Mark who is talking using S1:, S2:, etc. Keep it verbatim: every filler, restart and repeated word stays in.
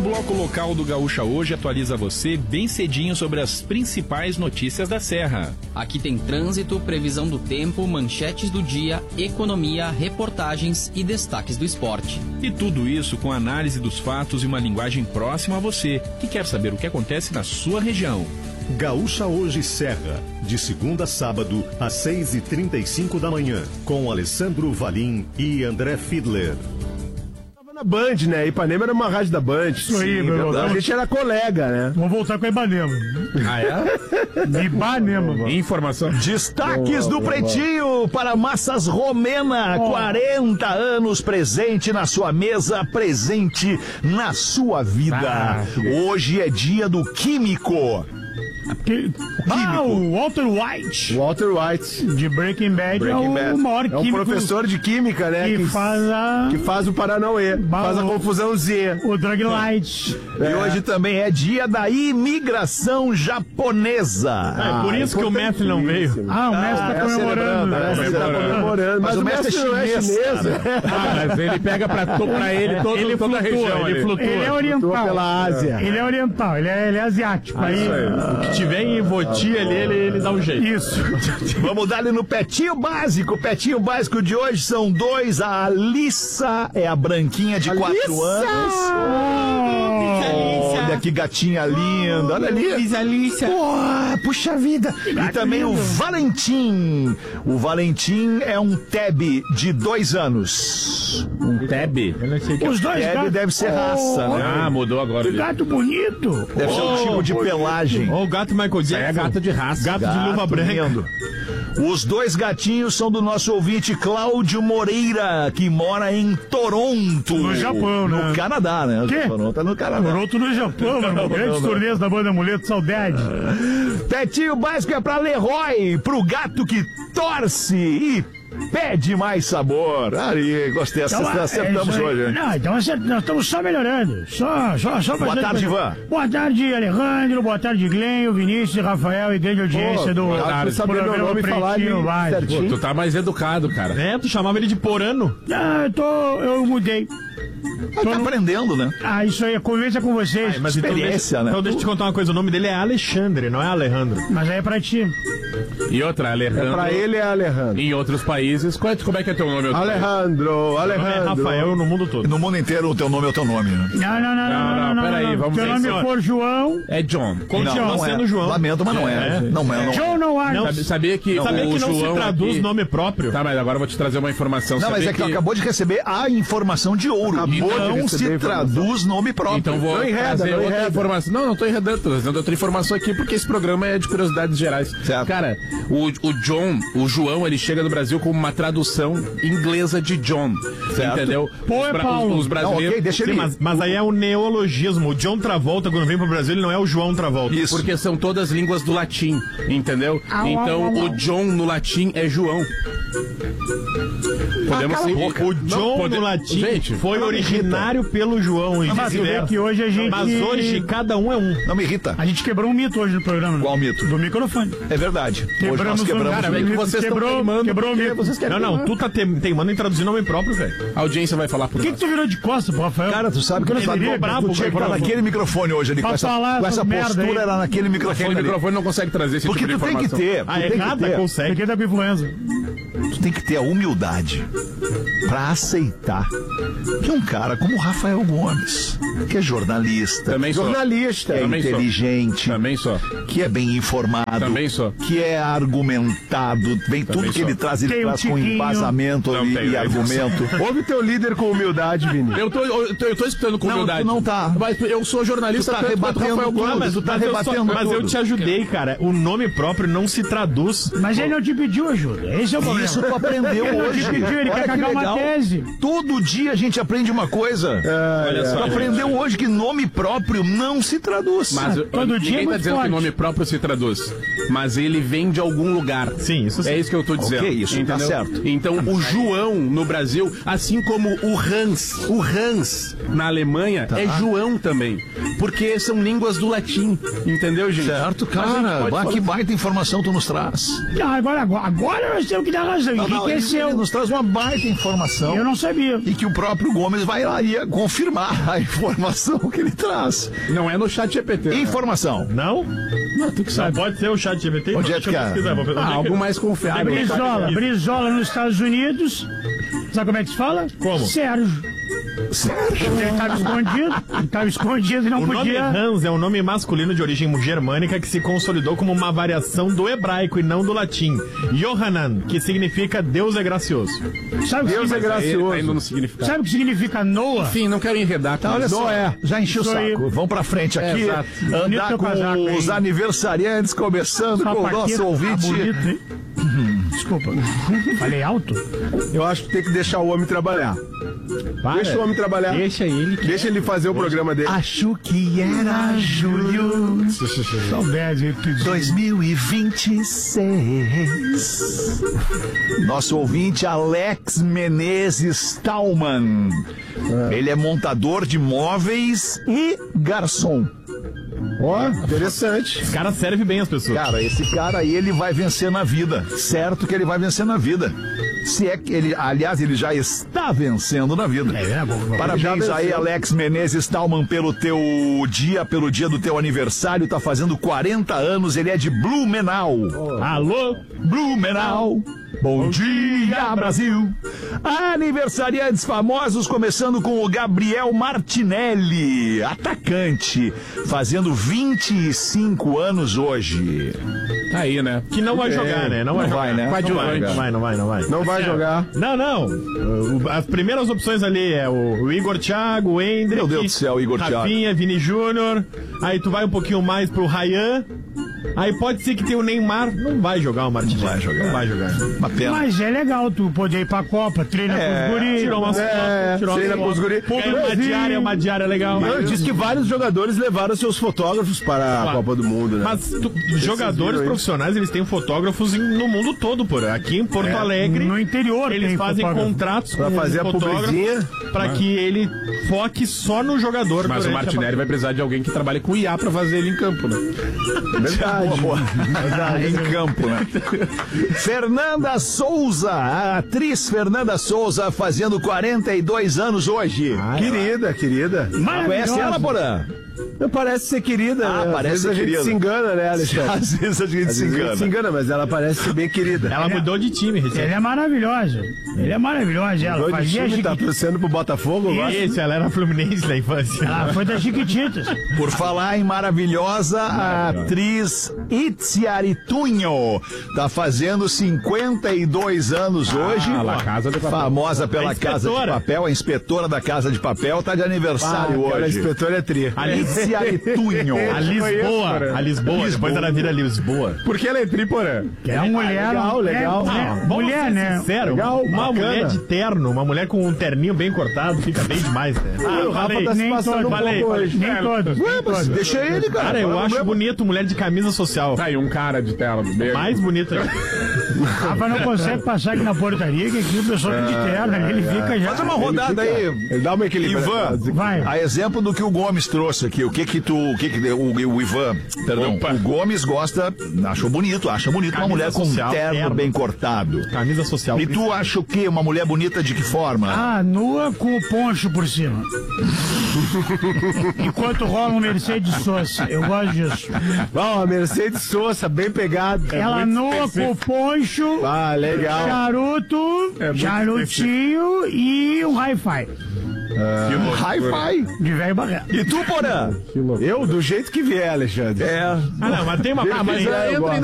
S1: bloco local do Gaúcha Hoje atualiza você bem cedinho sobre as principais notícias da Serra.
S2: Aqui tem trânsito, previsão do tempo, manchetes do dia, economia, reportagens e destaques do esporte.
S1: E tudo isso com análise dos fatos e uma linguagem próxima a você, que quer saber o que acontece na sua região.
S3: Gaúcha Hoje Serra, de segunda a sábado, às seis e trinta e cinco da manhã, com Alessandro Valim e André Fiedler.
S4: Na Band, né? Ipanema era uma rádio da Band.
S5: Isso aí, meu irmão.
S4: A gente era colega, né?
S5: Vamos voltar com a Ipanema.
S4: Ah, é?
S5: Ipanema.
S1: Informação.
S6: Destaques do Pretinho para Massas Romena. Oh. quarenta anos presente na sua mesa, presente na sua vida. Ah, hoje é dia do químico.
S5: Que, ah, o Walter White.
S4: Walter White.
S5: De Breaking Bad.
S4: Breaking
S5: é o,
S4: Bad.
S5: o maior
S4: é um
S5: químico.
S4: professor de química, né?
S5: Que,
S4: que
S5: faz a...
S4: Que faz o Paranauê. Ba... Faz a confusão Z.
S5: O Drug Light.
S6: É. E hoje também é dia da imigração japonesa.
S1: Ah, é por isso ah, que o mestre não veio.
S5: Ah, o mestre está
S4: ah,
S5: comemorando.
S4: É, é, tá comemorando. Mas, mas o mestre, mestre não é chinês.
S1: Ah, mas ele pega pra, pra ele todo,
S5: ele
S1: toda
S5: flutua,
S1: a região.
S5: Ele, flutua. Ele é oriental.
S4: Pela Ásia.
S5: Ele é oriental. Ele é, ele é asiático.
S1: Ah,
S5: aí,
S1: o que tiver em Voti ali, ele, ele dá um jeito.
S5: Isso.
S6: Vamos dar ali no Petinho Básico. O Petinho Básico de hoje são dois. A Alissa é a branquinha de
S4: Alissa!
S6: quatro anos. Oh, olha que gatinha linda. Olha ali.
S5: Alissa.
S6: Oh, puxa vida. E também o Valentim. O Valentim é um Teb de dois anos.
S1: Um Teb?
S5: Eu não sei que
S6: Os dois Teb gato... deve ser raça,
S5: oh,
S6: né?
S1: Ah, mudou agora.
S5: Que gato bonito.
S6: Deve ser um tipo de pelagem.
S1: Ó, o gato Michael Jackson.
S6: É gato de raça.
S1: Gato,
S6: gato
S1: de luva branca.
S6: Lindo. Os dois gatinhos são do nosso ouvinte Cláudio Moreira, que mora em Toronto.
S5: No Japão, né?
S6: No Canadá, né?
S5: Que?
S6: Toronto é no Canadá.
S5: Toronto no Japão, mano. Grandes turnês da banda Amuleto, saudade.
S6: Petinho Básico é pra Leroy, pro gato que torce e pede mais sabor. Aí, gostei.
S5: Então,
S6: acertamos
S5: é
S6: hoje.
S5: Não, então nós estamos só melhorando. Só, só, só
S6: Boa tarde, Ivan.
S5: Boa tarde, Alejandro. Boa tarde, Glenho, Vinícius, Rafael e grande audiência
S4: Pô,
S5: do
S4: cara, saber meu nome e falar ali
S1: Pô, tu tá mais educado, cara.
S5: É, tu chamava ele de Porano? Ah, eu tô... eu mudei.
S6: Ah, tá no... aprendendo, né?
S5: Ah, isso aí, a convivência com vocês.
S6: Ah, mas experiência,
S1: então deixa,
S6: né?
S1: Então deixa eu te contar uma coisa, o nome dele é Alexandre, não é Alejandro.
S5: Mas aí é pra ti.
S1: E outra, Alejandro.
S4: É pra ele é Alejandro.
S1: Em outros países, como é que é teu nome?
S4: Alejandro, Alejandro.
S1: É Rafael no mundo todo.
S6: No mundo inteiro o teu nome é o teu nome, né?
S5: Não, não, não, não, não, não, não peraí, vamos ver. Se teu nome for João...
S1: É John.
S6: Continua não, sendo
S1: é.
S6: João. Lamento, mas não é. é. Não é, não.
S5: João não é.
S1: Não, sabia que, não, sabia que não se traduz aqui... nome próprio? Tá, mas agora eu vou te trazer uma informação.
S6: Não, mas é que, que acabou de receber a informação de ouro. Acabou então, não se traduz nome próprio.
S1: Então vou
S6: não enreda,
S1: trazer
S6: não
S1: outra
S6: enreda.
S1: informação. Não, não tô enredando, tô trazendo outra informação aqui porque esse programa é de curiosidades gerais.
S6: Certo.
S1: Cara, o, o John, o João, ele chega no Brasil com uma tradução inglesa de John. Certo. Entendeu?
S5: Pô, é
S1: os,
S5: Paulo.
S1: Os, os brasileiros...
S6: Não, okay, deixa ele
S1: Sim, mas, mas aí é o neologismo. O John Travolta, quando vem pro Brasil, ele não é o João Travolta. Isso. Porque são todas línguas do latim, entendeu?
S5: Au,
S1: então,
S5: au, au,
S1: o John no latim é João. Podemos
S5: ah,
S1: seguir.
S5: O John
S1: pode...
S5: no latim
S1: gente,
S5: foi originário pelo João.
S1: Não, mas,
S5: que hoje a gente...
S1: mas hoje cada um é um.
S6: Não me irrita.
S5: A gente quebrou um mito hoje no programa.
S6: Qual mito?
S5: Do microfone.
S6: É verdade.
S5: Quebramos
S6: hoje nós quebramos
S5: um... Cara,
S1: é que vocês
S5: quebrou,
S1: estão teimando.
S5: Quebrou o mito.
S1: Vocês não, não. Tu tá teimando em traduzir nome próprio, velho. A audiência vai falar por
S5: que, que tu virou de costas, pro Rafael?
S6: Cara, tu sabe que eu não sabia.
S5: Bravo,
S6: tu tinha que estar naquele microfone hoje ali. Com essa, com essa postura era naquele microfone.
S1: Aquele microfone não consegue trazer esse
S6: Porque
S1: tipo de
S6: tu tem que ter.
S1: Ah, é nada consegue.
S5: Porque tá com influenza.
S6: Tu tem que ter a humildade pra aceitar que um cara como o Rafael Gomes, que é jornalista,
S1: também
S6: jornalista,
S1: sou.
S6: é
S1: também
S6: inteligente,
S1: sou. também sou.
S6: que é bem informado,
S1: também sou.
S6: que é argumentado, vem
S1: também
S6: tudo que
S1: sou.
S6: ele traz, ele
S5: tem
S6: traz
S5: um
S6: com embasamento
S1: não,
S6: e,
S1: tem,
S6: e argumento.
S4: Ouve teu líder com humildade, Vini.
S1: Eu tô, eu, tô, eu tô escutando com
S6: não,
S1: humildade.
S6: Tu não tá.
S1: Mas eu sou jornalista,
S6: tu tá rebatendo
S1: Rafael
S6: tudo,
S1: mas
S6: tu tá
S1: mas
S6: rebatendo
S1: eu só, Mas
S6: tudo.
S1: eu te ajudei, cara. O nome próprio não se traduz.
S5: Mas ele não te pediu ajuda. Esse é o problema.
S6: Isso tu aprendeu
S5: ele
S6: hoje.
S5: Ele pediu, ele
S6: Olha
S5: quer cagar
S6: legal.
S5: uma tese.
S6: Todo dia a gente aprende uma coisa.
S4: É,
S1: Olha só.
S6: Tu aprendeu hoje que nome próprio não se traduz.
S1: Mas
S5: Ah, todo dia
S1: ninguém
S5: é
S1: tá dizendo
S5: forte.
S1: que nome próprio se traduz. Mas ele vem de algum lugar. Sim, isso sim. É isso que eu tô dizendo.
S6: Ok, isso
S1: entendeu?
S6: tá certo.
S1: Então, o João no Brasil, assim como o Hans, o Hans na Alemanha
S6: tá.
S1: é João também. Porque são línguas do latim. Entendeu, gente?
S6: Certo, cara. Bah, que baita informação tu nos traz.
S5: Não, agora, agora, agora nós temos que dar razão.
S6: Não, não, ele,
S5: Enriqueceu.
S6: ele nos traz uma baita informação.
S5: Eu não sabia.
S6: E que o próprio Gomes vai lá ia confirmar a informação que ele traz.
S4: Não é no chat G P T.
S6: Informação.
S1: Não?
S4: Não, tu que
S1: Não
S4: sabe.
S1: pode ser o chat G P T?
S6: Onde é
S1: Deixa
S6: que
S1: eu
S6: é?
S1: pesquisar, vou pesquisar.
S4: Ah, algo mais confiável.
S5: Brizola, Brizola nos Estados Unidos. Sabe como é que se fala?
S1: Como?
S5: Sérgio. Ele estava escondido, estava escondido e não
S1: O nome
S5: podia.
S1: Hans é um nome masculino de origem germânica que se consolidou como uma variação do hebraico e não do latim. Yohanan, que significa Deus é gracioso.
S5: Sabe o que
S4: Deus é
S5: significa-
S4: gracioso. Tá indo no significado.
S5: Sabe o que significa Noah?
S4: Enfim, não quero enredar.
S6: Tá, olha só,
S4: é.
S6: já encheu o
S5: Isso aí.
S6: saco. Vamos pra frente aqui.
S4: É, exato.
S6: andar
S5: Bonito teu
S6: com
S5: casaco,
S6: os
S5: hein?
S6: aniversariantes, começando com o
S5: Sapaqueiro,
S6: nosso
S5: tá
S6: ouvinte.
S5: bonito, hein? Desculpa. Falei alto?
S4: Eu acho que tem que deixar o homem trabalhar.
S1: Para.
S4: Deixa o homem trabalhar.
S1: Deixa ele. que-
S4: Deixa ele fazer o programa dele.
S6: Acho que era julho
S5: Saudade.
S6: dois mil e vinte e seis. Nosso ouvinte Alex Menezes Tauman. Ele é montador de móveis e garçom.
S4: Ó, interessante.
S1: Esse cara serve bem as pessoas.
S6: Cara, esse cara aí, ele vai vencer na vida. Certo que ele vai vencer na vida. Se é que ele, aliás, ele já está vencendo na vida. Parabéns aí, Alex Menezes Tauman, pelo teu dia, pelo dia do teu aniversário. Tá fazendo quarenta anos, ele é de Blumenau.
S1: Alô?
S6: Blumenau. Bom dia, Brasil! Aniversariantes famosos, começando com o Gabriel Martinelli, atacante, fazendo vinte e cinco anos hoje.
S4: Tá aí, né?
S1: Que não vai jogar, né? Não vai,
S6: Não vai,
S1: jogar.
S6: né?
S1: Vai,
S4: Não
S1: vai,
S4: vai.
S1: não vai, não vai, não vai.
S4: Não vai
S1: Assim, ó,
S4: jogar.
S1: Não, não. O- As primeiras opções ali é o o Igor Thiago, o Hendrick.
S6: Meu Deus do céu, Igor Thiago.
S1: Rafinha, Vini Júnior. Aí tu vai um pouquinho mais pro Ryan. Aí pode ser que tenha o Neymar. Não vai jogar o Martinelli.
S6: Não vai jogar.
S1: Não vai jogar.
S6: Uma pena.
S5: Mas é legal tu poder ir pra Copa, treina
S6: É,
S5: com os guris.
S1: Tirou umas
S4: É,
S1: fotos, tirou
S4: treina
S1: umas
S4: com os
S1: fotos.
S4: guri.
S1: Pô, ganhou uma diária, uma diária legal.
S4: Não, diz que vários jogadores levaram seus fotógrafos para a
S1: Claro.
S4: Copa do Mundo, né?
S1: Mas tu- jogadores
S4: viram aí?
S1: profissionais, eles têm fotógrafos em- no mundo todo, por aqui em Porto Alegre.
S5: No interior
S1: Eles
S5: tem
S1: fazem
S5: fotógrafo.
S1: contratos
S4: Pra
S1: com
S4: fazer
S1: o
S4: a
S1: fotógrafo
S4: publizinha.
S1: para que ele foque só no jogador.
S7: Mas o
S1: durante a
S7: Martinelli vai precisar de alguém que trabalhe com I A pra fazer ele em campo, né?
S4: Verdade.
S6: Boa, boa. Em campo, né? Fernanda Souza, a atriz Fernanda Souza, fazendo quarenta e dois anos hoje.
S4: Querida, querida.
S6: Conhece ela, Porã?
S4: Não parece ser querida.
S6: Ah,
S4: né?
S6: parece
S4: Às vezes
S6: ser
S4: a gente
S6: querida.
S4: se engana, né, Alexandre?
S6: Às vezes a gente
S4: Às
S6: se
S4: vezes a gente
S6: engana.
S4: se engana, mas ela parece ser bem querida.
S1: Ela mudou de time
S5: Ela
S1: recente.
S5: é maravilhosa. Ela é maravilhosa. Ela
S4: Dois de
S5: fazia
S4: time, tá
S5: Chiquititas.
S4: torcendo pro Botafogo agora.
S1: Isso, ela era Fluminense na infância.
S5: Ela foi das Chiquititas.
S6: Por falar em maravilhosa, a atriz Itziaritunho tá fazendo cinquenta e dois anos hoje.
S7: Ah, La Casa de Papel.
S6: Famosa pela
S1: A
S6: Casa de
S1: inspetora.
S6: Papel, a inspetora da Casa de Papel, tá de
S4: Ah,
S6: aniversário
S4: aquela
S6: hoje.
S4: inspetora é tri.
S6: Itziaritunho.
S1: A Lisboa. A Lisboa. Depois ela vira Lisboa.
S4: Porque ela é tri, porã.
S5: Que é uma mulher.
S4: legal, legal.
S5: É,
S1: Ah,
S5: é,
S1: vamos
S5: mulher,
S1: ser
S5: né?
S1: Sincero,
S4: Legal,
S1: uma
S4: bacana.
S1: mulher de terno, uma mulher com um terninho bem cortado, fica bem demais, né?
S4: Ah, o Rafa
S1: falei.
S4: tá se
S5: Nem
S4: passando
S5: todos.
S4: um
S1: Falei,
S4: pouco
S1: falei.
S4: hoje.
S5: Nem todos.
S6: Ué,
S5: nem
S6: mas
S5: todos.
S6: deixa ele, cara.
S1: Cara, eu
S6: Não é
S1: acho
S6: problema.
S1: bonito mulher de camisa social.
S7: Tá aí um cara de tela do meio.
S1: Mais bonita.
S5: Rafa não consegue passar aqui na portaria, que aqui o pessoal fica de terno, ele fica já.
S6: Faz uma rodada aí.
S4: Ele dá uma equilibrada.
S6: Ivan,
S5: Vai.
S6: a exemplo do que o Gomes trouxe aqui, o que que tu, o que que o, o Ivan, perdão,
S7: Opa.
S6: o Gomes gosta, achou bonito, acha bonito uma
S1: Camisa
S6: mulher com um
S1: social,
S6: terno,
S1: terno.
S6: bem cortado.
S1: Camisa social.
S6: E tu acha o quê? Uma mulher bonita de que forma?
S5: Ah, nua com o poncho por cima. Enquanto rola um Mercedes Sosa. Eu gosto disso.
S4: Ó, a Mercedes Sosa, bem pegado.
S5: Ela nua com o poncho,
S4: Ah, legal.
S5: charuto, charutinho e um hi-fi.
S6: Hi-fi.
S5: De velho barreto.
S6: E tu, Porã?
S4: Eu, do jeito que vier, Alexandre.
S6: É.
S1: Ah, não, mas tem uma
S4: Ah, mas
S1: coisa aí.
S4: eu gosto.